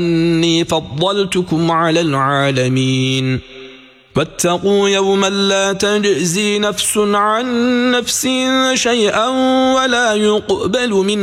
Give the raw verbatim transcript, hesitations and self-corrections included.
إني فضلتكم على العالمين واتقوا يوما لا تجزي نفس عن نفس شيئا ولا يقبل منها